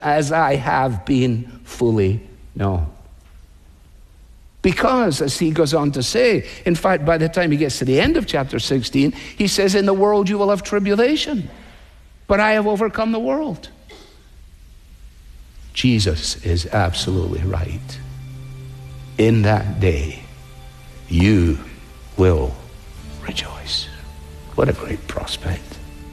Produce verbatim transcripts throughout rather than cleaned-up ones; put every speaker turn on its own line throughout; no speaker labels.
as I have been fully known. Because, as he goes on to say, in fact, by the time he gets to the end of chapter sixteen, he says, in the world you will have tribulation, but I have overcome the world. Jesus is absolutely right. In that day, you will rejoice. What a great prospect.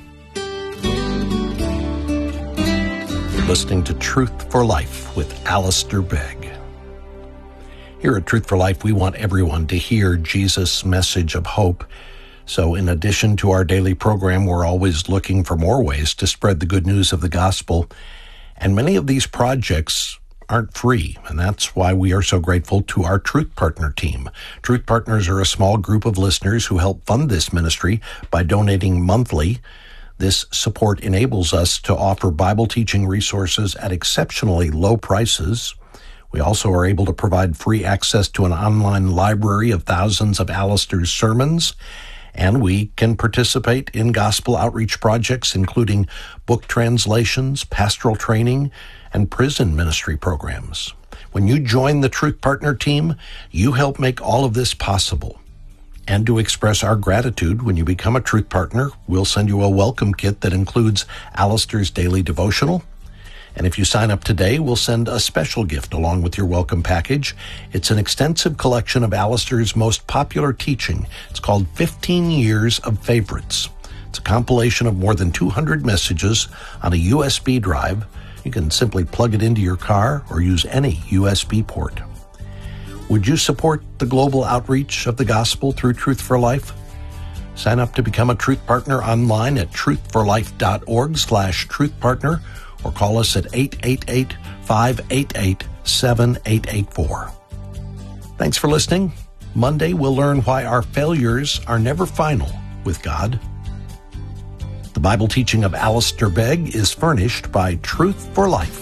You're listening to Truth for Life with Alistair Begg. Here at Truth for Life, we want everyone to hear Jesus' message of hope. So in addition to our daily program, we're always looking for more ways to spread the good news of the gospel. And many of these projects aren't free, and that's why we are so grateful to our Truth Partner team. Truth Partners are a small group of listeners who help fund this ministry by donating monthly. This support enables us to offer Bible teaching resources at exceptionally low prices. We also are able to provide free access to an online library of thousands of Alistair's sermons, and we can participate in gospel outreach projects, including book translations, pastoral training, and prison ministry programs. When you join the Truth Partner team, you help make all of this possible. And to express our gratitude, when you become a Truth Partner, we'll send you a welcome kit that includes Alistair's daily devotional. And if you sign up today, we'll send a special gift along with your welcome package. It's an extensive collection of Alistair's most popular teaching. It's called fifteen years of Favorites. It's a compilation of more than two hundred messages on a U S B drive. You can simply plug it into your car or use any U S B port. Would you support the global outreach of the gospel through Truth for Life? Sign up to become a Truth Partner online at truthforlife.org slash Truth Partner or call us at eight eight eight, five eight eight, seven eight eight four. Thanks for listening. Monday, we'll learn why our failures are never final with God. The Bible teaching of Alistair Begg is furnished by Truth for Life,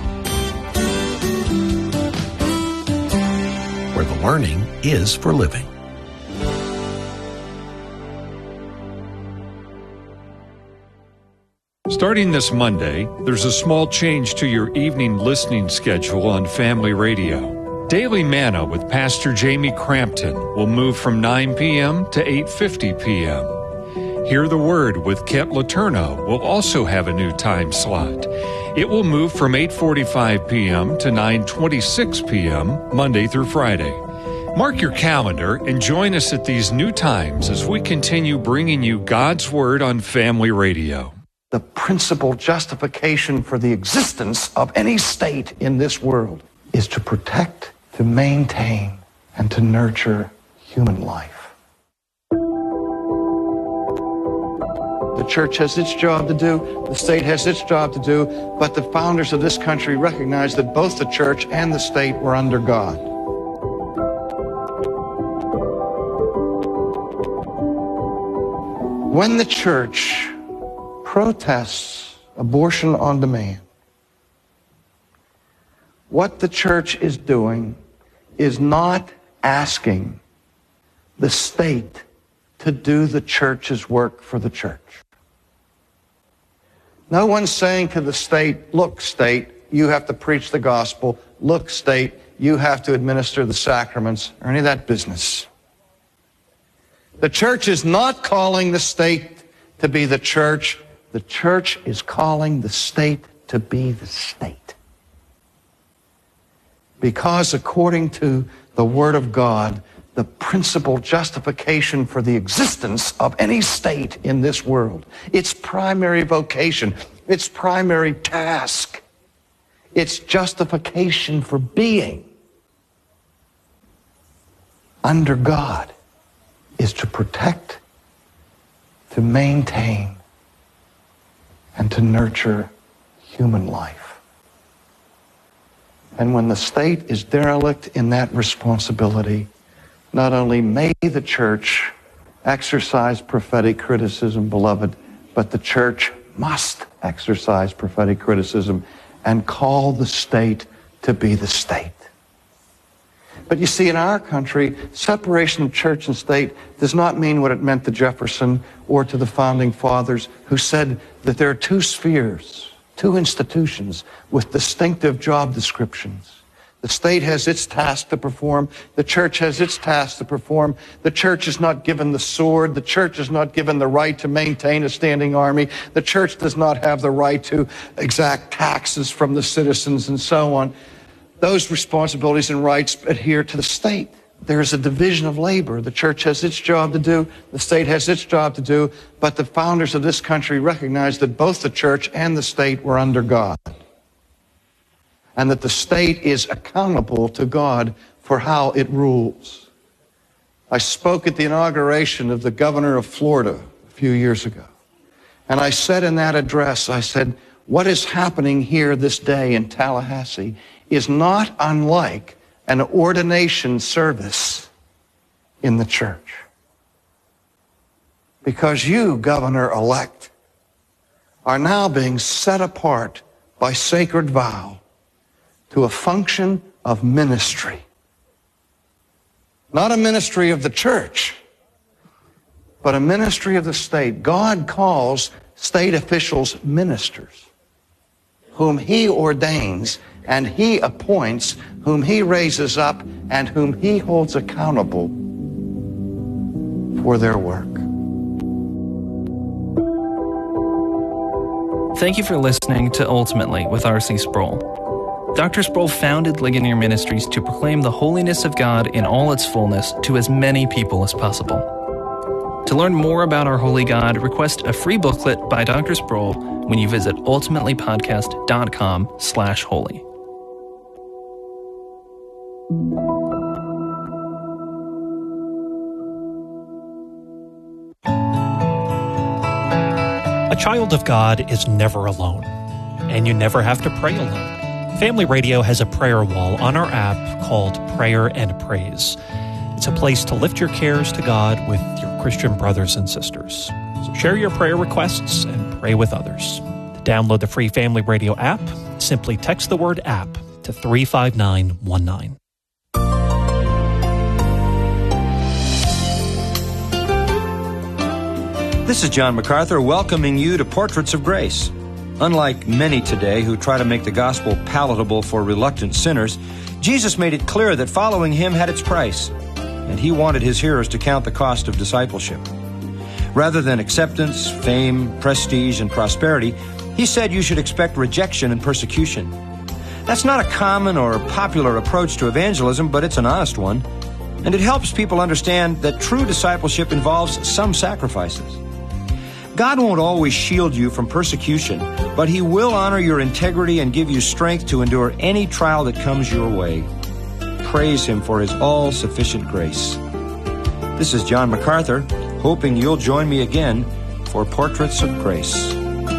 where the learning is for living.
Starting this Monday, there's a small change to your evening listening schedule on Family Radio. Daily Manna with Pastor Jamie Crampton will move from nine p.m. to eight fifty p.m. Hear the Word with Kent Letourneau will also have a new time slot. It will move from eight forty-five p.m. to nine twenty-six p.m. Monday through Friday. Mark your calendar and join us at these new times as we continue bringing you God's Word on Family Radio.
The principal justification for the existence of any state in this world is to protect, to maintain, and to nurture human life. The church has its job to do, the state has its job to do, but the founders of this country recognized that both the church and the state were under God. When the church protests abortion on demand, what the church is doing is not asking the state to do the church's work for the church. No one's saying to the state, look, state, you have to preach the gospel. Look, state, you have to administer the sacraments, or any of that business. The church is not calling the state to be the church. The church is calling the state to be the state. Because according to the Word of God, the principal justification for the existence of any state in this world, its primary vocation, its primary task, its justification for being under God is to protect, to maintain, and to nurture human life. And when the state is derelict in that responsibility, not only may the church exercise prophetic criticism, beloved, but the church must exercise prophetic criticism and call the state to be the state. But you see, in our country, separation of church and state does not mean what it meant to Jefferson or to the founding fathers, who said that there are two spheres, Two institutions with distinctive job descriptions. The state has its task to perform. The church has its task to perform. The church is not given the sword. The church is not given the right to maintain a standing army. The church does not have the right to exact taxes from the citizens and so on. Those responsibilities and rights adhere to the state. There is a division of labor. The church has its job to do. The state has its job to do. But the founders of this country recognized that both the church and the state were under God, and that the state is accountable to God for how it rules. I spoke at the inauguration of the governor of Florida a few years ago, and I said in that address, I said, what is happening here this day in Tallahassee is not unlike an ordination service in the church. Because you, governor-elect, are now being set apart by sacred vow to a function of ministry. Not a ministry of the church, but a ministry of the state. God calls state officials ministers, whom he ordains and he appoints, whom he raises up, and whom he holds accountable for their work.
Thank you for listening to Ultimately with R C Sproul. Doctor Sproul founded Ligonier Ministries to proclaim the holiness of God in all its fullness to as many people as possible. To learn more about our holy God, request a free booklet by Doctor Sproul when you visit ultimatelypodcast.com slash holy.
A child of God is never alone, and you never have to pray alone. Family Radio has a prayer wall on our app called Prayer and Praise. It's a place to lift your cares to God with your Christian brothers and sisters. So share your prayer requests and pray with others. To download the free Family Radio app, simply text the word app to three five nine one nine.
This is John MacArthur welcoming you to Portraits of Grace. Unlike many today who try to make the gospel palatable for reluctant sinners, Jesus made it clear that following him had its price, and he wanted his hearers to count the cost of discipleship. Rather than acceptance, fame, prestige, and prosperity, he said you should expect rejection and persecution. That's not a common or popular approach to evangelism, but it's an honest one, and it helps people understand that true discipleship involves some sacrifices. God won't always shield you from persecution, but he will honor your integrity and give you strength to endure any trial that comes your way. Praise him for his all-sufficient grace. This is John MacArthur, hoping you'll join me again for Portraits of Grace.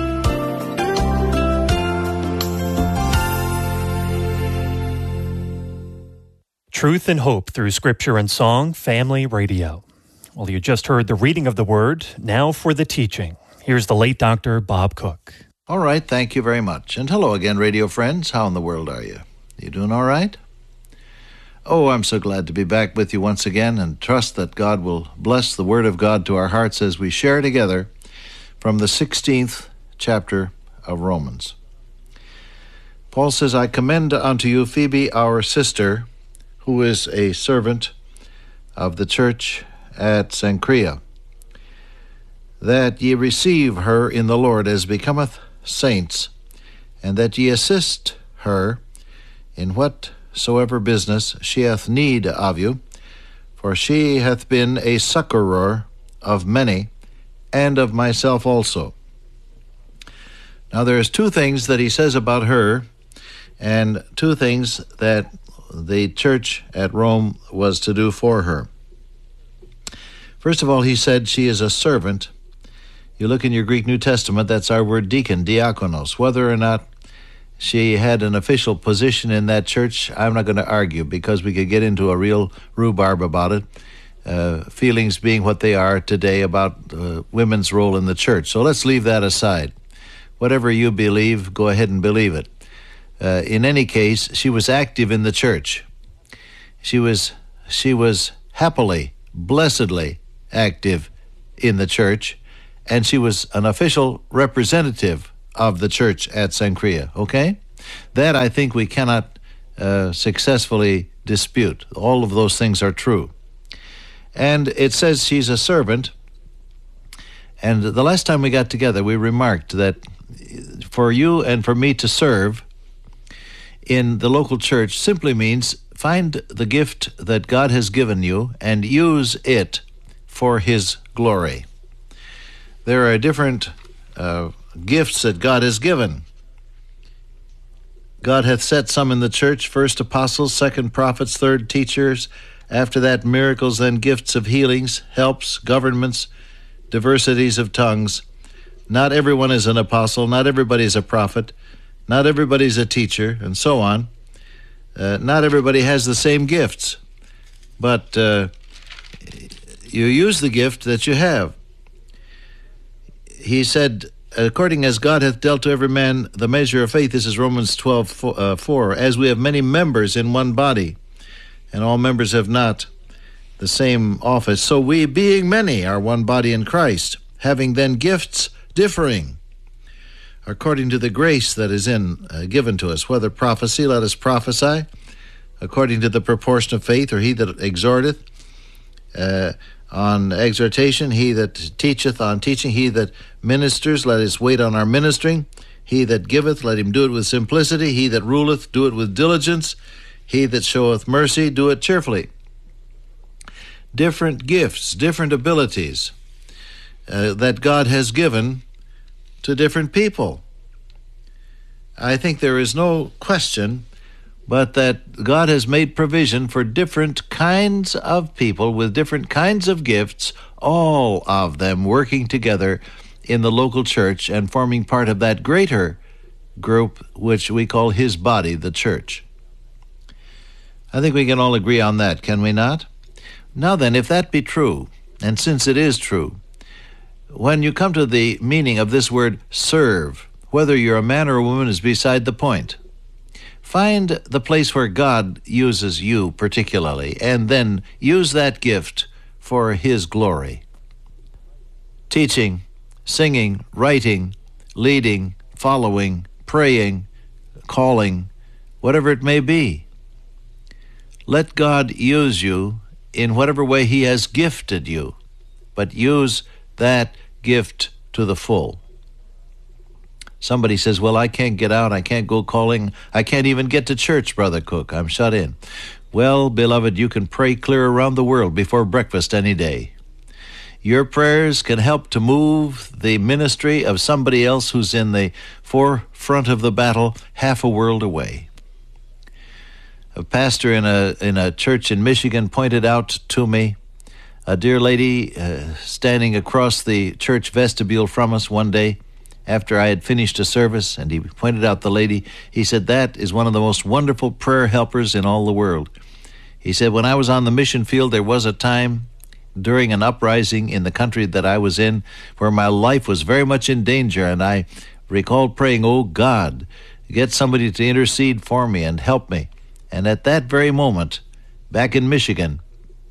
Truth and hope through Scripture and Song, Family Radio. Well, you just heard the reading of the Word. Now for the teaching. Here's the late Doctor Bob Cook.
All right, thank you very much. And hello again, radio friends. How in the world are you? You doing all right? Oh, I'm so glad to be back with you once again, and trust that God will bless the Word of God to our hearts as we share together from the sixteenth chapter of Romans. Paul says, I commend unto you Phoebe, our sister, who is a servant of the church at Cenchrea, that ye receive her in the Lord as becometh saints, and that ye assist her in whatsoever business she hath need of you, for she hath been a succorer of many, and of myself also. Now there's two things that he says about her, and two things that the church at Rome was to do for her. First of all, he said she is a servant. You look in your Greek New Testament, that's our word deacon, diakonos. Whether or not she had an official position in that church, I'm not going to argue, because we could get into a real rhubarb about it, uh, feelings being what they are today about uh, women's role in the church. So let's leave that aside. Whatever you believe, go ahead and believe it. Uh, in any case, she was active in the church. She was, she was happily, blessedly active in the church, and she was an official representative of the church at Cenchrea, okay? That I think we cannot uh, successfully dispute. All of those things are true. And it says she's a servant. And the last time we got together, we remarked that for you and for me to serve in the local church simply means find the gift that God has given you and use it for His glory. There are different uh, gifts that God has given. God hath set some in the church, first apostles, second prophets, third teachers, after that miracles, then gifts of healings, helps, governments, diversities of tongues. Not everyone is an apostle, not everybody is a prophet, not everybody is a teacher, and so on. Uh, not everybody has the same gifts, but uh, you use the gift that you have. He said, according as God hath dealt to every man the measure of faith, this is Romans twelve four, as we have many members in one body, and all members have not the same office, so we, being many, are one body in Christ, having then gifts differing, according to the grace that is in uh, given to us. Whether prophecy, let us prophesy, according to the proportion of faith, or he that exhorteth uh, on exhortation, he that teacheth on teaching, he that ministers, let us wait on our ministering, he that giveth, let him do it with simplicity, he that ruleth, do it with diligence, he that showeth mercy, do it cheerfully. Different gifts, different abilities uh, that God has given to different people. I think there is no question but that God has made provision for different kinds of people with different kinds of gifts, all of them working together in the local church and forming part of that greater group which we call His body, the church. I think we can all agree on that, can we not? Now then, if that be true, and since it is true, when you come to the meaning of this word serve, whether you're a man or a woman is beside the point. Find the place where God uses you particularly, and then use that gift for His glory. Teaching, singing, writing, leading, following, praying, calling, whatever it may be. Let God use you in whatever way He has gifted you, but use that gift to the full. Somebody says, well, I can't get out, I can't go calling, I can't even get to church, Brother Cook, I'm shut in. Well, beloved, you can pray clear around the world before breakfast any day. Your prayers can help to move the ministry of somebody else who's in the forefront of the battle half a world away. A pastor in a in a church in Michigan pointed out to me a dear lady uh, standing across the church vestibule from us one day after I had finished a service, and he pointed out the lady. He said, that is one of the most wonderful prayer helpers in all the world. He said, when I was on the mission field, there was a time during an uprising in the country that I was in where my life was very much in danger, and I recalled praying, oh God, get somebody to intercede for me and help me. And at that very moment, back in Michigan,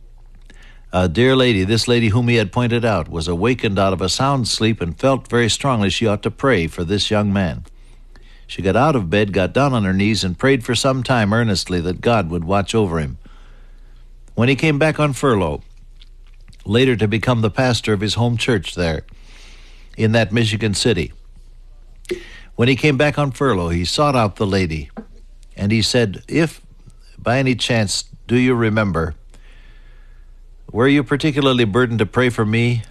a dear lady, this lady whom he had pointed out, was awakened out of a sound sleep and felt very strongly she ought to pray for this young man. She got out of bed, got down on her knees, and prayed for some time earnestly that God would watch over him. When he came back on furlough, later to become the pastor of his home church there in that Michigan city, when he came back on furlough, he sought out the lady, and he said, if by any chance do you remember, were you particularly burdened to pray for me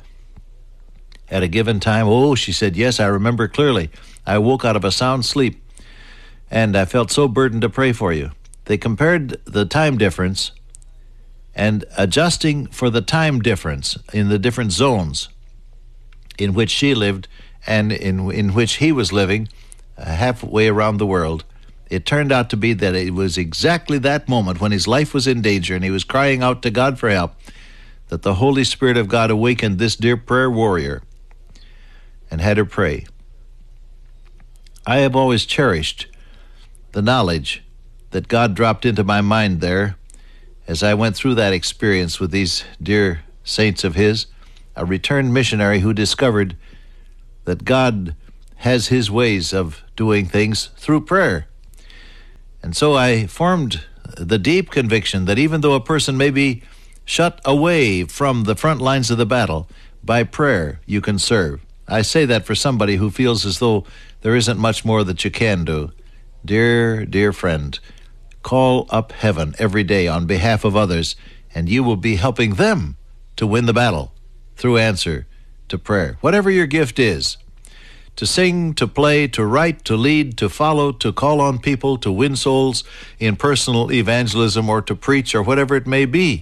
at a given time? Oh, she said, yes, I remember clearly. I woke out of a sound sleep, and I felt so burdened to pray for you. They compared the time difference, and adjusting for the time difference in the different zones in which she lived and in, in which he was living uh, halfway around the world, it turned out to be that it was exactly that moment when his life was in danger and he was crying out to God for help that the Holy Spirit of God awakened this dear prayer warrior and had her pray. I have always cherished the knowledge that God dropped into my mind there as I went through that experience with these dear saints of His, a returned missionary who discovered that God has his ways of doing things through prayer. And so I formed the deep conviction that even though a person may be shut away from the front lines of the battle, by prayer you can serve. I say that for somebody who feels as though there isn't much more that you can do. Dear, dear friend, call up heaven every day on behalf of others, and you will be helping them to win the battle through answer to prayer. Whatever your gift is, to sing, to play, to write, to lead, to follow, to call on people, to win souls in personal evangelism, or to preach, or whatever it may be.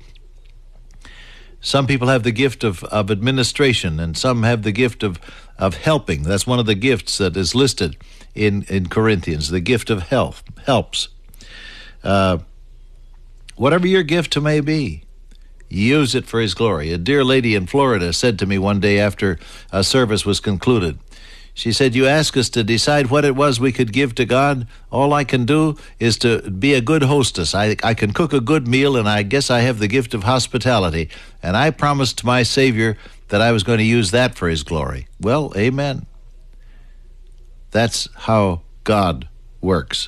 Some people have the gift of, of administration, and some have the gift of, of helping. That's one of the gifts that is listed in, in Corinthians, the gift of health, helps. Uh, whatever your gift may be, use it for His glory. A dear lady in Florida said to me one day after a service was concluded, she said, "You ask us to decide what it was we could give to God. All I can do is to be a good hostess. I, I can cook a good meal, and I guess I have the gift of hospitality. And I promised my Savior that I was going to use that for His glory." Well, amen. That's how God works.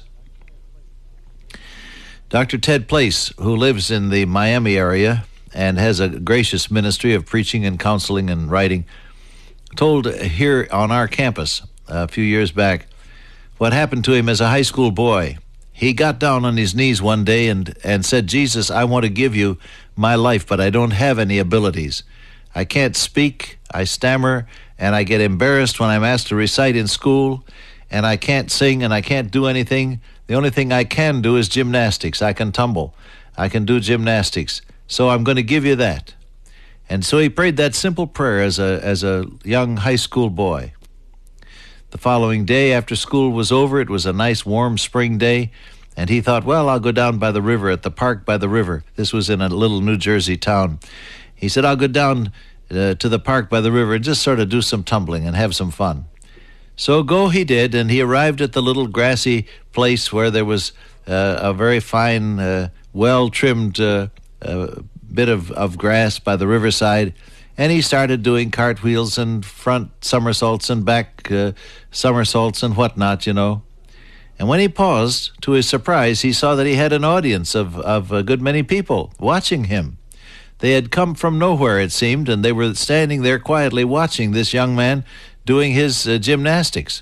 Doctor Ted Place, who lives in the Miami area and has a gracious ministry of preaching and counseling and writing, told here on our campus a few years back what happened to him as a high school boy. He got down on his knees one day and, and said, "Jesus, I want to give you my life, but I don't have any abilities. I can't speak, I stammer, and I get embarrassed when I'm asked to recite in school, and I can't sing, and I can't do anything. The only thing I can do is gymnastics. I can tumble. I can do gymnastics. So I'm going to give you that." And so he prayed that simple prayer as a as a young high school boy. The following day after school was over, it was a nice warm spring day, and he thought, well, I'll go down by the river, at the park by the river. This was in a little New Jersey town. He said, I'll go down uh, to the park by the river and just sort of do some tumbling and have some fun. So go he did, and he arrived at the little grassy place where there was uh, a very fine, uh, well-trimmed uh, uh, bit of, of grass by the riverside, and he started doing cartwheels and front somersaults and back uh, somersaults and whatnot, you know. And when he paused, to his surprise, he saw that he had an audience of, of a good many people watching him. They had come from nowhere, it seemed, and they were standing there quietly watching this young man doing his uh, gymnastics.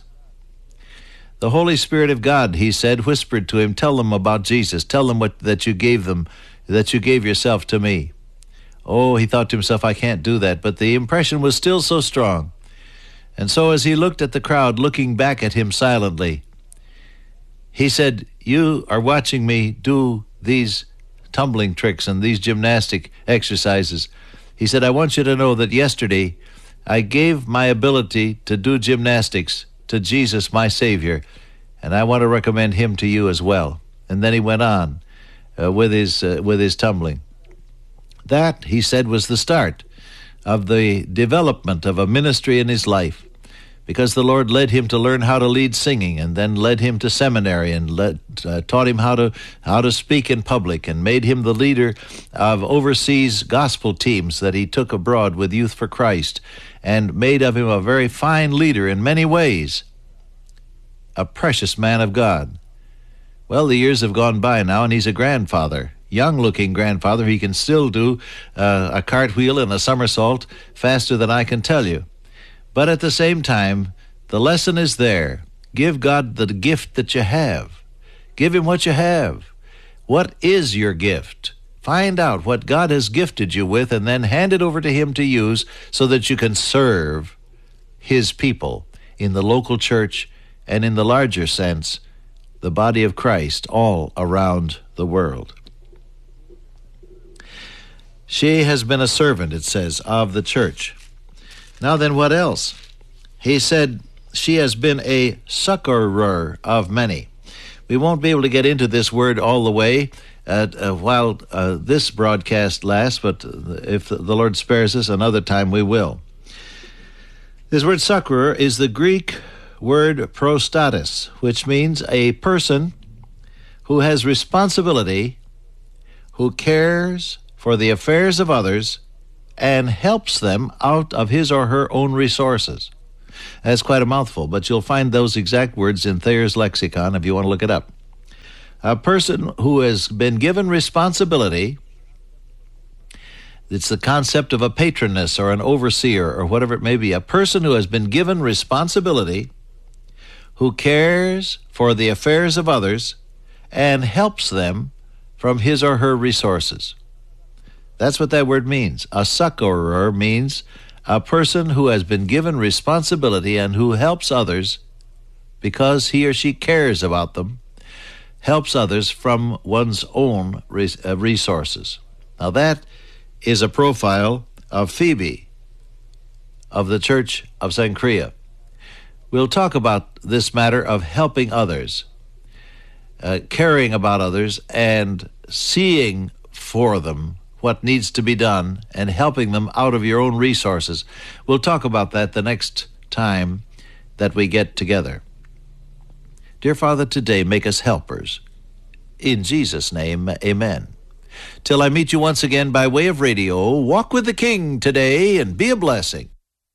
The Holy Spirit of God, he said, whispered to him, "Tell them about Jesus. Tell them what that you gave them, that you gave yourself to me." Oh, he thought to himself, I can't do that. But the impression was still so strong. And so as he looked at the crowd, looking back at him silently, he said, "You are watching me do these tumbling tricks and these gymnastic exercises." He said, "I want you to know that yesterday I gave my ability to do gymnastics to Jesus, my Savior, and I want to recommend Him to you as well." And then he went on uh, with his uh, with his tumbling. That, he said, was the start of the development of a ministry in his life, because the Lord led him to learn how to lead singing, and then led him to seminary, and led, uh, taught him how to how to speak in public, and made him the leader of overseas gospel teams that he took abroad with Youth for Christ, and made of him a very fine leader in many ways, a precious man of God. Well, the years have gone by now, and he's a grandfather, young-looking grandfather. He can still do uh, a cartwheel and a somersault faster than I can tell you. But at the same time, the lesson is there. Give God the gift that you have. Give Him what you have. What is your gift? Find out what God has gifted you with, and then hand it over to Him to use so that you can serve His people in the local church and, in the larger sense, the body of Christ all around the world. She has been a servant, it says, of the church. Now then, what else? He said she has been a succorer of many. We won't be able to get into this word all the way uh, uh, while uh, this broadcast lasts, but if the Lord spares us, another time we will. This word succorer is the Greek word prostatis, which means a person who has responsibility, who cares for the affairs of others, and helps them out of his or her own resources. That's quite a mouthful, but you'll find those exact words in Thayer's lexicon if you want to look it up. A person who has been given responsibility, it's the concept of a patroness or an overseer or whatever it may be. A person who has been given responsibility, who cares for the affairs of others and helps them from his or her resources. That's what that word means. A succorer means a person who has been given responsibility and who helps others because he or she cares about them, helps others from one's own resources. Now that is a profile of Phoebe of the Church of Cenchrea. We'll talk about this matter of helping others, uh, caring about others, and seeing for them what needs to be done and helping them out of your own resources. We'll talk about that the next time that we get together. Dear Father, today make us helpers. In Jesus' name, amen. Till I meet you once again by way of radio, walk with the King today and be a blessing.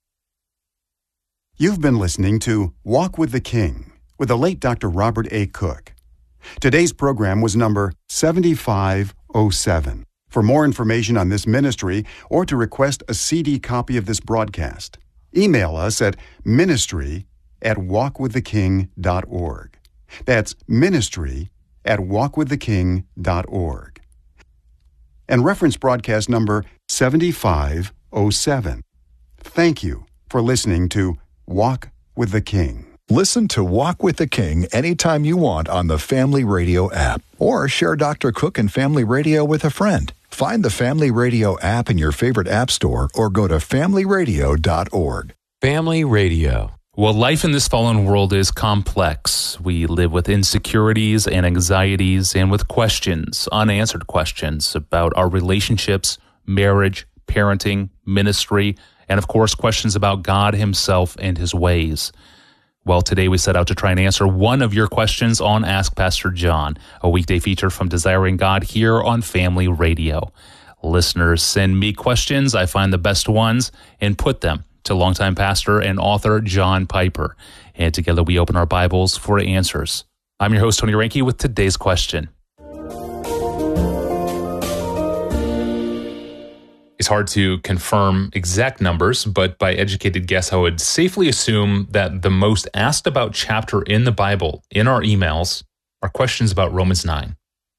You've been listening to Walk with the King with the late Doctor Robert A. Cook. Today's program was number seventy-five oh seven. For more information on this ministry or to request a C D copy of this broadcast, email us at ministry at walk with the king dot org. That's ministry at walk with the king dot org. And reference broadcast number seventy-five oh seven. Thank you for listening to Walk with the King.
Listen to Walk with the King anytime you want on the Family Radio app, or share Doctor Cook and Family Radio with a friend. Find the Family Radio app in your favorite app store or go to family radio dot org.
Family Radio.
Well, life in this fallen world is complex. We live with insecurities and anxieties and with questions, unanswered questions about our relationships, marriage, parenting, ministry, and of course, questions about God himself and his ways. Well, today we set out to try and answer one of your questions on Ask Pastor John, a weekday feature from Desiring God here on Family Radio. Listeners send me questions, I find the best ones, and put them to longtime pastor and author John Piper. And together we open our Bibles for answers. I'm your host, Tony Reinke, with today's question. It's hard to confirm exact numbers, but by educated guess, I would safely assume that the most asked about chapter in the Bible in our emails are questions about Romans nine.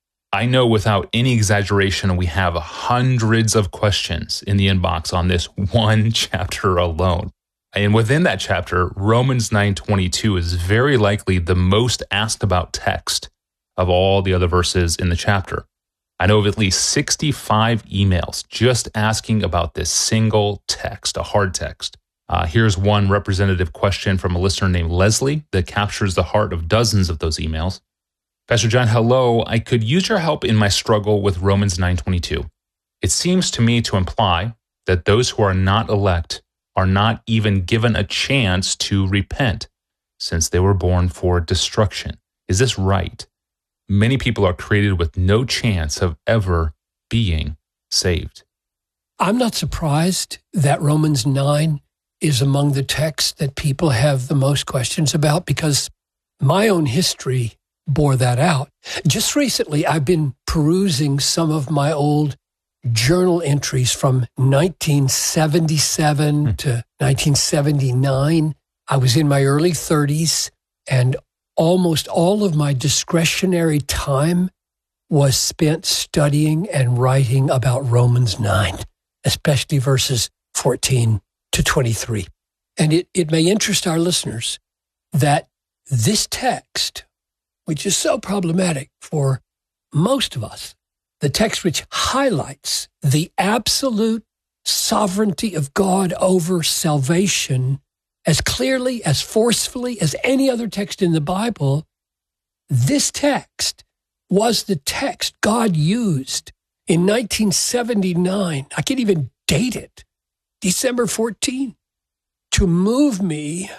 I know without any exaggeration, we have hundreds of questions in the inbox on this one chapter alone. And within that chapter, Romans nine twenty-two is very likely the most asked about text of all the other verses in the chapter. I know of at least sixty-five emails just asking about this single text, a hard text. Uh, here's one representative question from a listener named Leslie that captures the heart of dozens of those emails. Pastor John, hello. I could use your help in my struggle with Romans nine twenty-two. It seems to me to imply that those who are not elect are not even given a chance to repent, since they were born for destruction. Is this right? Many people are created with no chance of ever being saved.
I'm not surprised that Romans nine is among the texts that people have the most questions about, because my own history bore that out. Just recently, I've been perusing some of my old journal entries from nineteen seventy-seven hmm. to nineteen seventy-nine. I was in my early thirties, and almost all of my discretionary time was spent studying and writing about Romans nine, especially verses fourteen to twenty-three. And it, it may interest our listeners that this text, which is so problematic for most of us, the text which highlights the absolute sovereignty of God over salvation as clearly, as forcefully as any other text in the Bible, this text was the text God used in nineteen seventy-nine. I can't even date it, December fourteenth, to move me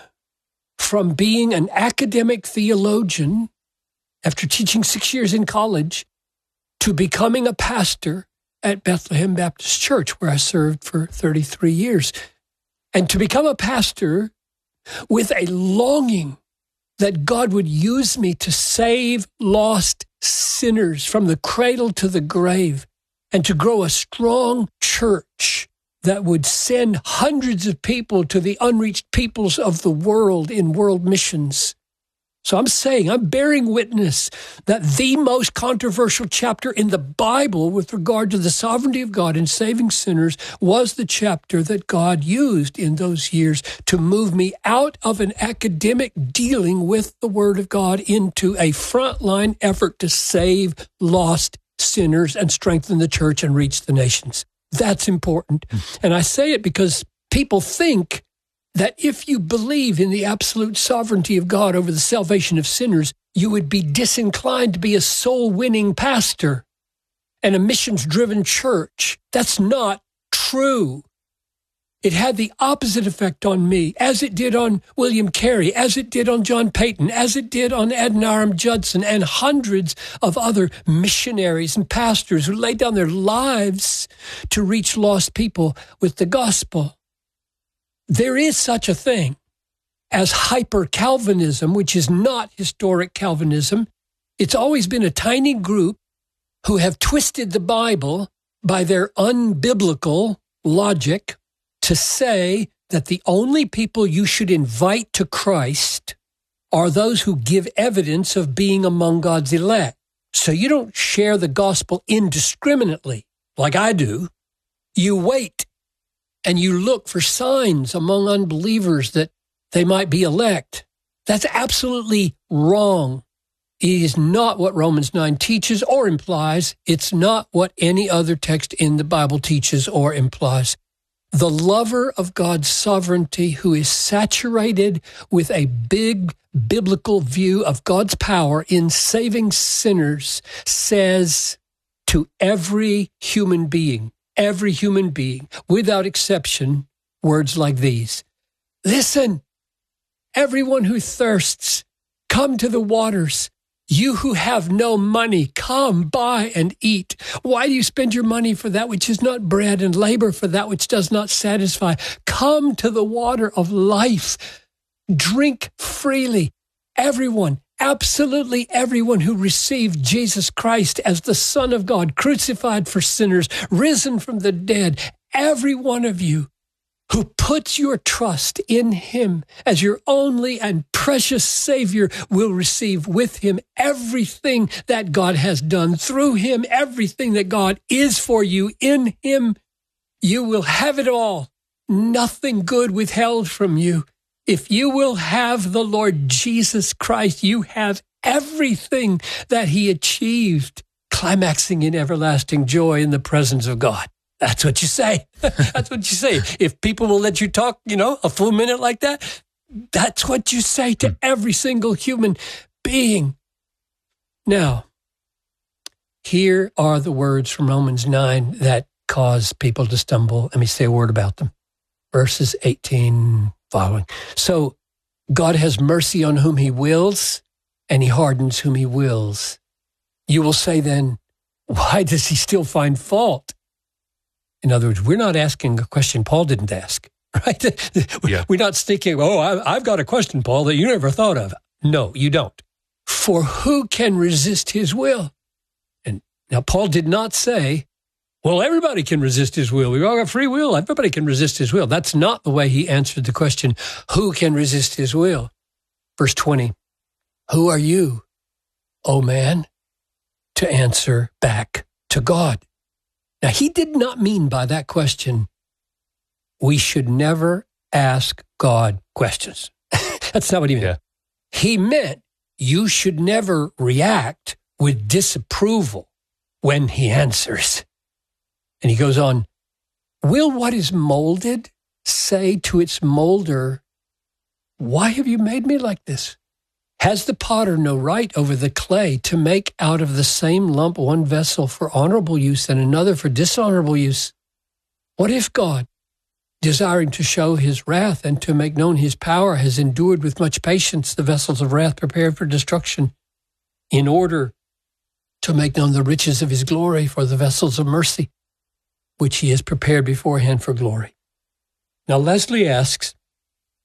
from being an academic theologian after teaching six years in college to becoming a pastor at Bethlehem Baptist Church, where I served for thirty-three years. And to become a pastor with a longing that God would use me to save lost sinners from the cradle to the grave and to grow a strong church that would send hundreds of people to the unreached peoples of the world in world missions. So I'm saying, I'm bearing witness that the most controversial chapter in the Bible with regard to the sovereignty of God in saving sinners was the chapter that God used in those years to move me out of an academic dealing with the Word of God into a frontline effort to save lost sinners and strengthen the church and reach the nations. That's important. And I say it because people think that if you believe in the absolute sovereignty of God over the salvation of sinners, you would be disinclined to be a soul-winning pastor and a missions-driven church. That's not true. It had the opposite effect on me, as it did on William Carey, as it did on John Payton, as it did on Adoniram Judson, and hundreds of other missionaries and pastors who laid down their lives to reach lost people with the gospel. There is such a thing as hyper-Calvinism, which is not historic Calvinism. It's always been a tiny group who have twisted the Bible by their unbiblical logic to say that the only people you should invite to Christ are those who give evidence of being among God's elect. So you don't share the gospel indiscriminately, like I do. You wait and you look for signs among unbelievers that they might be elect. That's absolutely wrong. It is not what Romans nine teaches or implies. It's not what any other text in the Bible teaches or implies. The lover of God's sovereignty, who is saturated with a big biblical view of God's power in saving sinners, says to every human being, every human being, without exception, words like these. Listen, everyone who thirsts, come to the waters. You who have no money, come, buy and eat. Why do you spend your money for that which is not bread and labor for that which does not satisfy? Come to the water of life. Drink freely. Everyone, absolutely everyone who received Jesus Christ as the Son of God, crucified for sinners, risen from the dead, every one of you who puts your trust in him as your only and precious Savior will receive with him everything that God has done through him, everything that God is for you in him. You will have it all, nothing good withheld from you. If you will have the Lord Jesus Christ, you have everything that he achieved, climaxing in everlasting joy in the presence of God. That's what you say. That's what you say. If people will let you talk, you know, a full minute like that, that's what you say to every single human being. Now, here are the words from Romans nine that cause people to stumble. Let me say a word about them. Verses eighteen following. So God has mercy on whom he wills, and he hardens whom he wills. You will say then, why does he still find fault? In other words, we're not asking a question Paul didn't ask, right? Yeah. We're not thinking, oh, I've got a question, Paul, that you never thought of. No, you don't. For who can resist his will? And now Paul did not say, well, everybody can resist his will. We all got free will. Everybody can resist his will. That's not the way he answered the question, who can resist his will? Verse twenty, who are you, O man, to answer back to God? Now, he did not mean by that question, we should never ask God questions. That's not what he meant. Yeah. He meant you should never react with disapproval when he answers. And he goes on, will what is molded say to its molder, why have you made me like this? Has the potter no right over the clay to make out of the same lump one vessel for honorable use and another for dishonorable use? What if God, desiring to show his wrath and to make known his power, has endured with much patience the vessels of wrath prepared for destruction, in order to make known the riches of his glory for the vessels of mercy, which he has prepared beforehand for glory? Now, Leslie asks,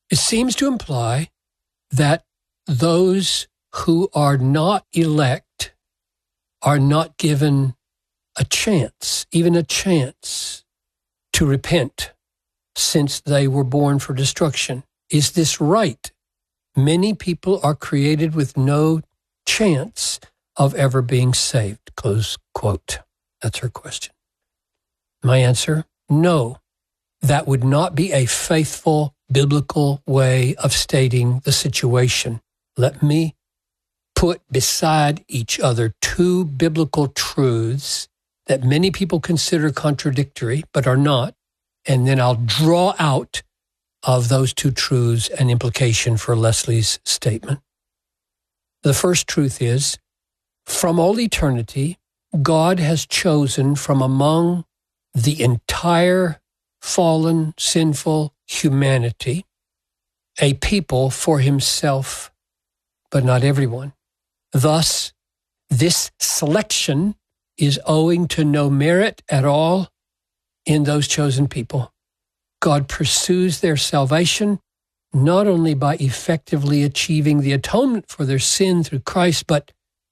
It seems to imply that those who are not elect are not given a chance, even a chance, to repent since they were born for destruction. Is this right? Many people are created with no chance of ever being saved, close quote. That's her question. My answer, no. That would not be a faithful biblical way of stating the situation. Let me put beside each other two biblical truths that many people consider contradictory, but are not, and then I'll draw out of those two truths an implication for Leslie's statement. The first truth is, from all eternity, God has chosen from among the entire fallen, sinful humanity a people for himself, but not everyone. Thus, this selection is owing to no merit at all in those chosen people. God pursues their salvation not only by effectively achieving the atonement for their sin through Christ, but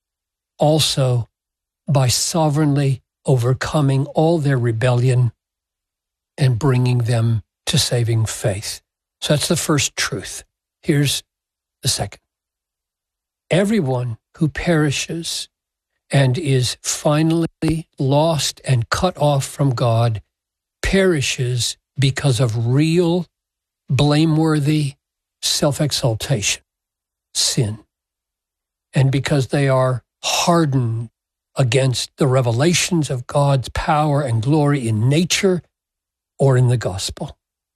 also by sovereignly overcoming all their rebellion and bringing them to saving faith. So that's the first truth. Here's the second. Everyone who perishes and is finally lost and cut off from God perishes because of real, blameworthy self-exaltation, sin, and because they are hardened against the revelations of God's power and glory in nature or in the gospel.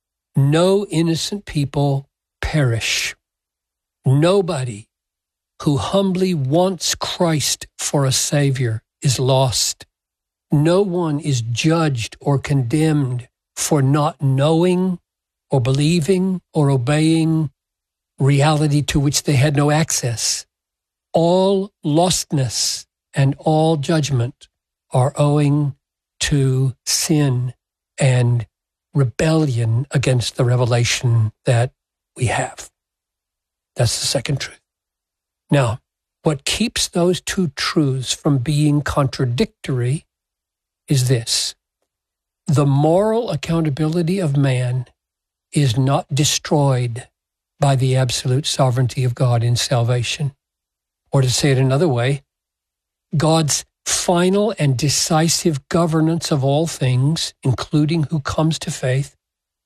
No innocent people perish. Nobody who humbly wants Christ for a Savior is lost. No one is judged or condemned for not knowing or believing or obeying reality to which they had no access. All lostness and all judgment are owing to sin and rebellion against the revelation that we have. That's the second truth. Now, what keeps those two truths from being contradictory is this. The moral accountability of man is not destroyed by the absolute sovereignty of God in salvation. Or to say it another way, God's final and decisive governance of all things, including who comes to faith,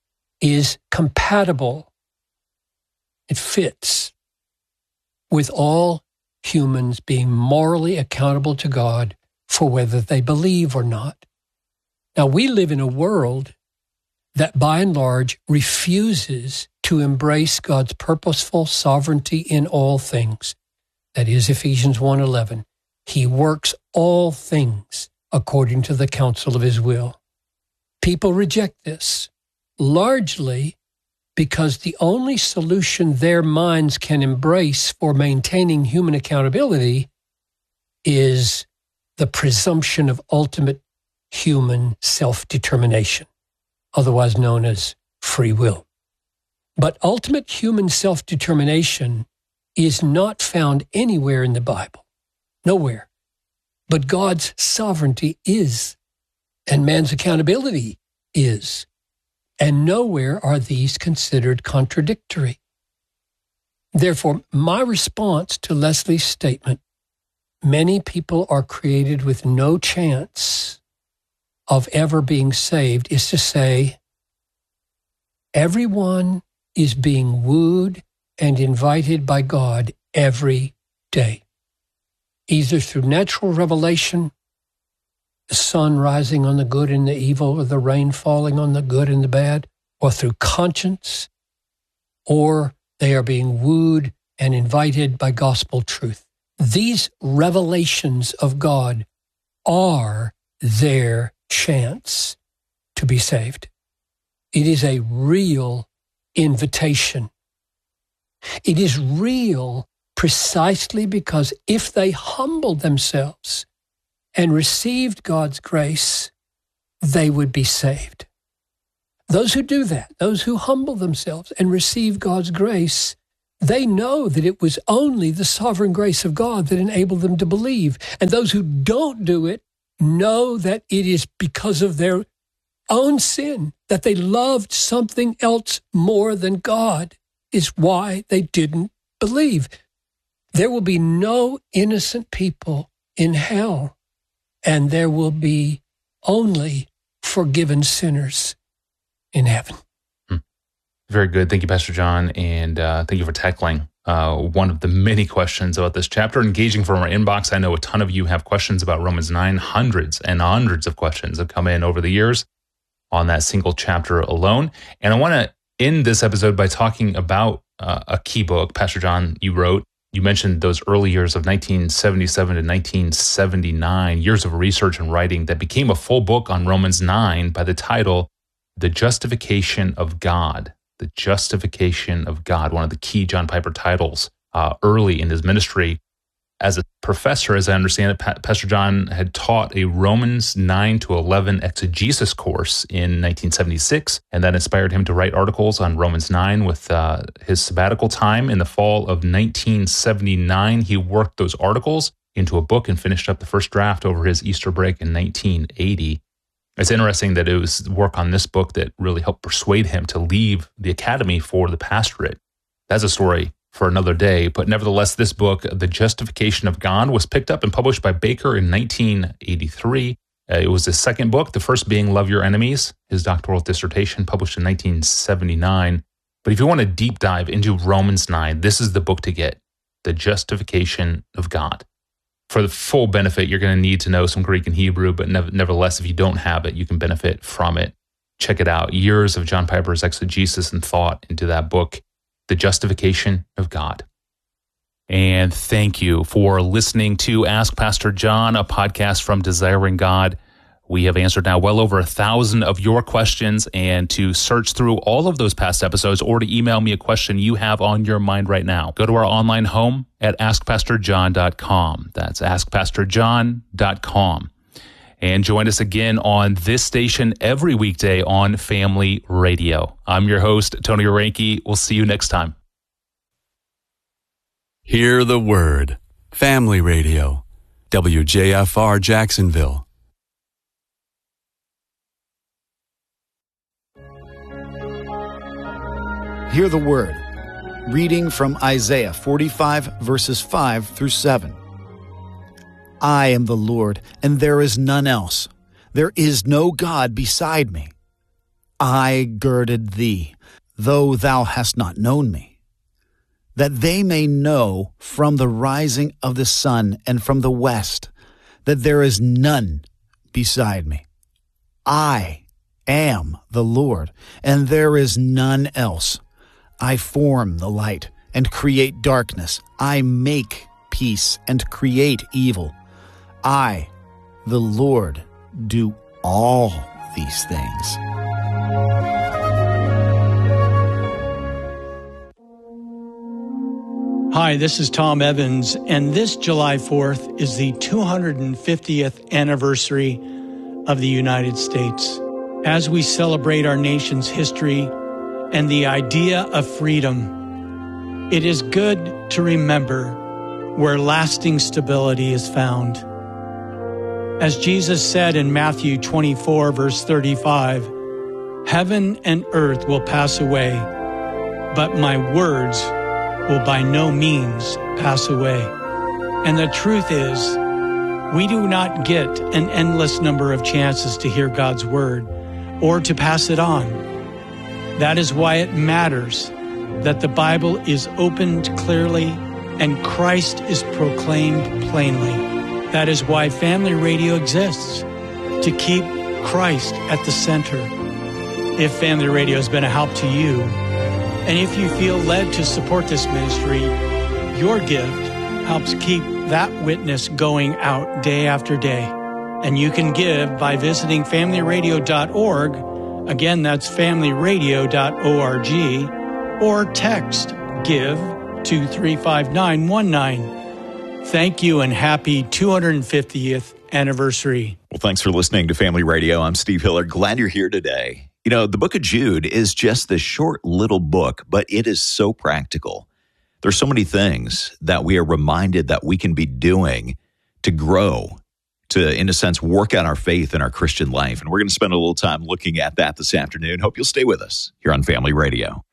is compatible. It fits with all humans being morally accountable to God for whether they believe or not. Now, we live in a world that by and large refuses to embrace God's purposeful sovereignty in all things. That is Ephesians one eleven. He works all things according to the counsel of his will. People reject this, largely because the only solution their minds can embrace for maintaining human accountability is the presumption of ultimate human self-determination, otherwise known as free will. But ultimate human self-determination is not found anywhere in the Bible. Nowhere. But God's sovereignty is, and man's accountability is. And nowhere are these considered contradictory. Therefore, my response to Leslie's statement, many people are created with no chance of ever being saved, is to say, everyone is being wooed and invited by God every day, either through natural revelation, the sun rising on the good and the evil, or the rain falling on the good and the bad, or through conscience, or they are being wooed and invited by gospel truth. These revelations of God are their chance to be saved. It is a real invitation. It is real precisely because if they humbled themselves and received God's grace, they would be saved. Those who do that, those who humble themselves and receive God's grace, they know that it was only the sovereign grace of God that enabled them to believe. And those who don't do it know that it is because of their own sin, that they loved something else more than God, is why they didn't believe. There will be no innocent people in hell, and there will be only forgiven sinners in heaven.
Hmm. Very good. Thank you, Pastor John, and uh, thank you for tackling uh, one of the many questions about this chapter. Engaging from our inbox, I know a ton of you have questions about Romans nine. Hundreds and hundreds of questions have come in over the years on that single chapter alone. And I want to end this episode by talking about uh, a key book, Pastor John, you wrote. You mentioned those early years of nineteen seventy-seven to nineteen seventy-nine, years of research and writing that became a full book on Romans nine by the title, The Justification of God. The Justification of God, one of the key John Piper titles uh, early in his ministry. As a professor, as I understand it, pa- Pastor John had taught a Romans nine to eleven exegesis course in nineteen seventy-six, and that inspired him to write articles on Romans nine. With uh, his sabbatical time in the fall of nineteen seventy-nine, he worked those articles into a book and finished up the first draft over his Easter break in nineteen eighty. It's interesting that it was work on this book that really helped persuade him to leave the academy for the pastorate. That's a story for another day, but nevertheless, this book, The Justification of God, was picked up and published by Baker in nineteen eighty-three. Uh, it was his second book, the first being Love Your Enemies, his doctoral dissertation published in nineteen seventy-nine. But if you want to deep dive into Romans nine, this is the book to get, The Justification of God. For the full benefit, you're going to need to know some Greek and Hebrew, but nev- nevertheless, if you don't have it, you can benefit from it. Check it out. Years of John Piper's exegesis and thought into that book, The Justification of God. And thank you for listening to Ask Pastor John, a podcast from Desiring God. We have answered now well over a thousand of your questions, and to search through all of those past episodes or to email me a question you have on your mind right now, go to our online home at ask pastor john dot com. That's ask pastor john dot com. And join us again on this station every weekday on Family Radio. I'm your host, Tony Oranke. We'll see you next time.
Hear the Word. Family Radio. W J F R Jacksonville.
Hear the Word. Reading from Isaiah forty-five, verses five through seven. I am the Lord, and there is none else. There is no God beside me. I girded thee, though thou hast not known me, that they may know from the rising of the sun and from the west that there is none beside me. I am the Lord, and there is none else. I form the light and create darkness. I make peace and create evil. I, the Lord, do all these things.
Hi, this is Tom Evans, and this July fourth is the two hundred fiftieth anniversary of the United States. As we celebrate our nation's history and the idea of freedom, it is good to remember where lasting stability is found. As Jesus said in Matthew twenty-four, verse thirty-five, heaven and earth will pass away, but my words will by no means pass away. And the truth is, we do not get an endless number of chances to hear God's word or to pass it on. That is why it matters that the Bible is opened clearly and Christ is proclaimed plainly. That is why Family Radio exists, to keep Christ at the center. If Family Radio has been a help to you, and if you feel led to support this ministry, your gift helps keep that witness going out day after day. And you can give by visiting family radio dot org. Again, that's family radio dot org, or text GIVE to three five nine one nine. Thank you and happy two hundred fiftieth anniversary.
Well, thanks for listening to Family Radio. I'm Steve Hiller. Glad you're here today. You know, the book of Jude is just this short little book, but it is so practical. There's so many things that we are reminded that we can be doing to grow, to, in a sense, work out our faith in our Christian life. And we're going to spend a little time looking at that this afternoon. Hope you'll stay with us here on Family Radio.